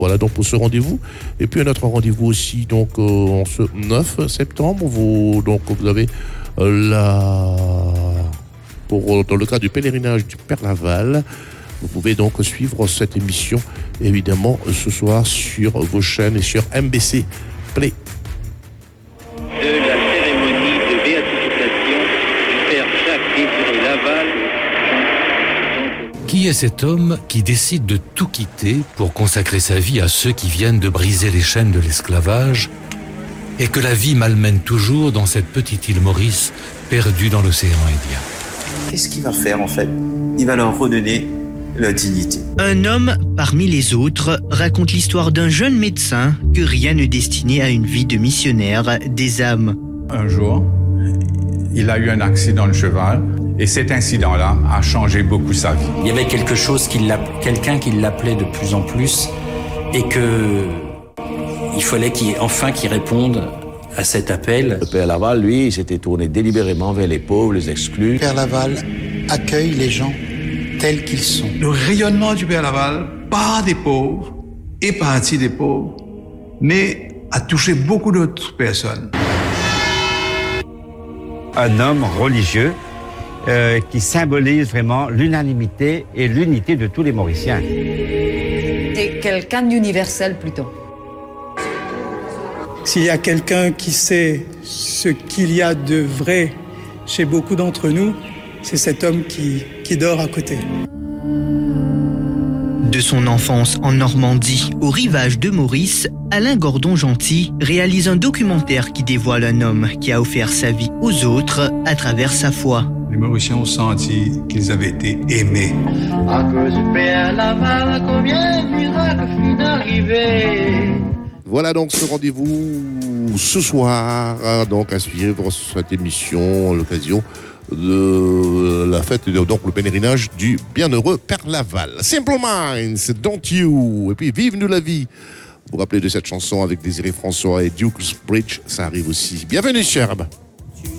Voilà donc pour ce rendez-vous. Et puis un autre rendez-vous aussi donc en ce 9 septembre. Vous avez dans le cas du pèlerinage du Père Laval. Vous pouvez donc suivre cette émission évidemment ce soir sur vos chaînes et sur MBC Play. De la cérémonie de béatification du Père Jacques Désiré Laval. Qui est cet homme qui décide de tout quitter pour consacrer sa vie à ceux qui viennent de briser les chaînes de l'esclavage et que la vie malmène toujours dans cette petite île Maurice perdue dans l'océan Indien? Qu'est-ce qu'il va faire en fait? Il va leur redonner la dignité. Un homme parmi les autres raconte l'histoire d'un jeune médecin que rien ne destinait à une vie de missionnaire des âmes. Un jour, il a eu un accident de cheval et cet incident-là a changé beaucoup sa vie. Il y avait quelqu'un qui l'appelait de plus en plus et il fallait qu'il réponde à cet appel. Le Père Laval, lui, il s'était tourné délibérément vers les pauvres, les exclus. Le Père Laval accueille les gens tels qu'ils sont. Le rayonnement du Père Laval part des pauvres et parti des pauvres, mais a touché beaucoup d'autres personnes. Un homme religieux qui symbolise vraiment l'unanimité et l'unité de tous les Mauriciens. C'est quelqu'un d'universel plutôt. S'il y a quelqu'un qui sait ce qu'il y a de vrai chez beaucoup d'entre nous, c'est cet homme qui dort à côté. De son enfance en Normandie au rivage de Maurice, Alain Gordon-Gentil réalise un documentaire qui dévoile un homme qui a offert sa vie aux autres à travers sa foi. Les Mauriciens ont senti qu'ils avaient été aimés. À cause du Père Laval, combien de miracles fut d'arriver. Voilà donc ce rendez-vous ce soir, donc à suivre cette émission à l'occasion de la fête, donc le pèlerinage du bienheureux Père Laval. Simple Minds, Don't You, et puis Vive-nous la vie. Vous vous rappelez de cette chanson avec Désiré François et Duke's Bridge, ça arrive aussi. Bienvenue, Cherb.